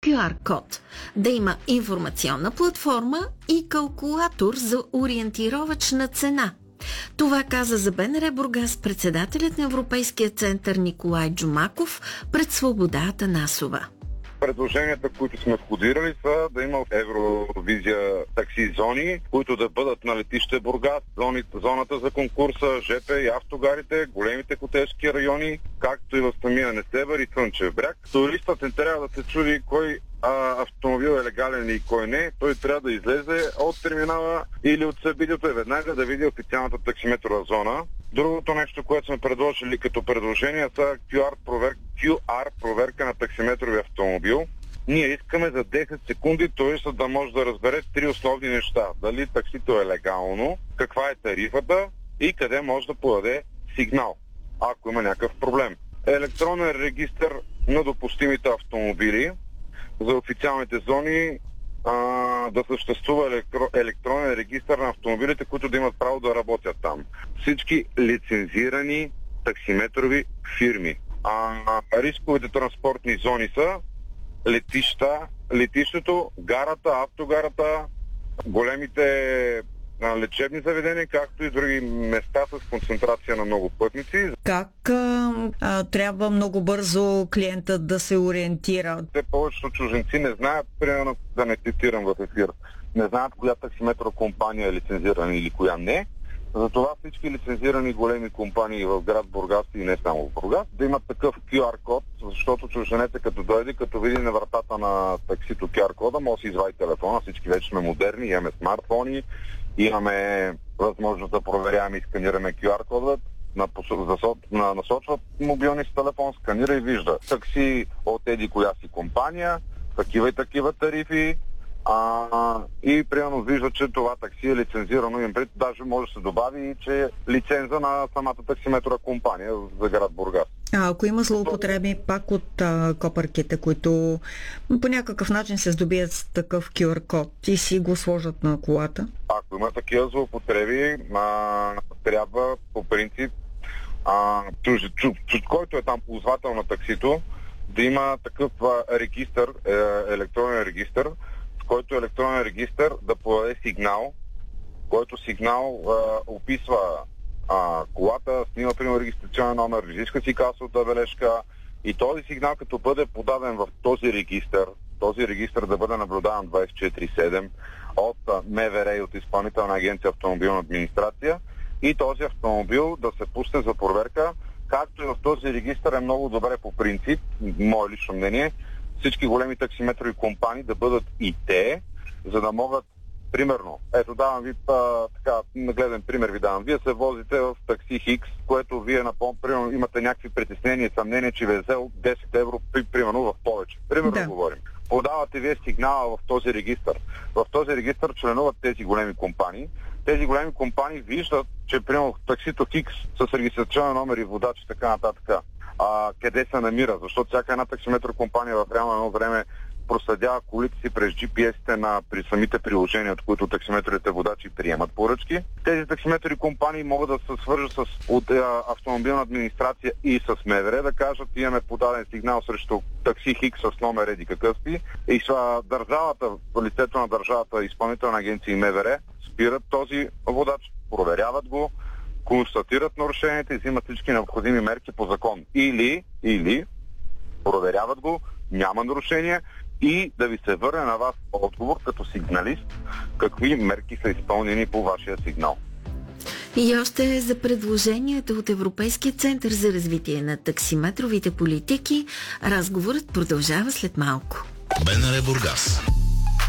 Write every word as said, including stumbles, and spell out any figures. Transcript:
кю ар код, да има информационна платформа и калкулатор за ориентировъчна цена. Това каза за БНР Бургас председателят на Европейския център Николай Джумаков пред Свобода Атанасова. Предложенията, които сме входирали, са да има Евровизия такси зони, които да бъдат на летище Бургас, зоната за конкурса, ЖП и автогарите, големите хотелски райони, както и в самия Несебър и Слънчев бряг. Туристът не трябва да се чуди кой а, автомобил е легален и кой не. Той трябва да излезе от терминала или от събитието и веднага да види официалната таксиметрова зона. Другото нещо, което сме предложили като предложение, са кю ар проверка, кю ар проверка на таксиметрови автомобил. Ние искаме за десет секунди той да може да разбере три основни неща. Дали таксито е легално, каква е тарифата и къде може да подаде сигнал, ако има някакъв проблем. Електронен регистър на допустимите автомобили за официалните зони, а, да съществува електро, електронен регистър на автомобилите, които да имат право да работят там. Всички лицензирани таксиметрови фирми. А, рисковите транспортни зони са летища, летището, гарата, автогарата, големите а, лечебни заведения, както и други места с концентрация на много пътници. Как а, а, трябва много бързо клиентът да се ориентира? Те повечето чужденци не знаят, примерно да не цитирам в ефир, не знаят коя таксиметрова компания е лицензирана или коя не. Затова всички лицензирани големи компании в град Бургас и не само в Бургас да имат такъв кю ар код, защото чужденецът като дойде, като види на вратата на таксито кю ар кода, може да си извади телефона, всички вече сме модерни, имаме смартфони, имаме възможност да проверяваме и сканираме кю ар кода, на, на, насочват мобилни с телефон, сканира и вижда такси от еди коя си компания, такива и такива тарифи, А, и примерно вижда, че това такси е лицензирано и даже може да се добави, че е лиценза на самата таксиметрова компания за град Бургас. А ако има злоупотреби пак от а, копърките, които по някакъв начин се здобият с такъв кю ар код и си го сложат на колата? Ако има такива злоупотреби, а, трябва по принцип а, чуж, чуж, чуж, който е там ползвател на таксито, да има такъв а, регистър, е, електронен регистър, който електронен регистър да подаде сигнал, който сигнал а, описва а, колата, снима, примерно, регистрационен номер, изиска си касовата бележка и този сигнал, като бъде подаден в този регистър, този регистър да бъде наблюдаван двайсет и четири седем от МВР и от Изпълнителна агенция автомобилна администрация и този автомобил да се пусне за проверка, както и в този регистър е много добре по принцип, мое лично мнение, всички големи таксиметрови компании да бъдат и те, за да могат, примерно, ето давам ви а, така, нагледен пример ви давам. Вие се возите в такси Хикс, което вие напомня, примерно имате някакви притеснения и съмнения, че ви е взел десет евро, при, примерно в повече. Примерно да говорим. Подавате вие сигнала в този регистър. В този регистър членуват тези големи компании. Тези големи компании виждат, че примерно таксито Хикс с регистрационен номер и водач и така нататък, А, къде се намира, защото всяка една таксиметрова компания в реално едно време проследява колите си през джи пи ес-те на при самите приложения, от които таксиметровите водачи приемат поръчки. Тези таксиметрови компании могат да се свържат с от, а, автомобилна администрация и с МВР, да кажат, имаме подаден сигнал срещу такси Хикс с номер еди какъв си и с държавата, лицето на държавата, Изпълнителна агенция и МВР спират този водач, проверяват го, констатират нарушенията и взимат всички необходими мерки по закон. Или, или проверяват го, няма нарушения и да ви се върне на вас отговор като сигналист, какви мерки са изпълнени по вашия сигнал. И още за предложението от Европейския център за развитие на таксиметровите политики, разговорът продължава след малко. БНР Бургас.